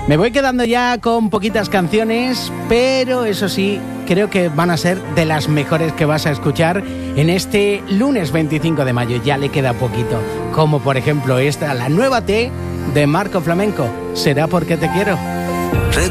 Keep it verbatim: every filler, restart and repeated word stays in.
Me voy quedando ya con poquitas canciones, pero eso sí, creo que van a ser de las mejores que vas a escuchar en este lunes veinticinco de mayo. Ya le queda poquito, como por ejemplo esta, la nueva T de Marco Flamenco. ¿Será porque te quiero?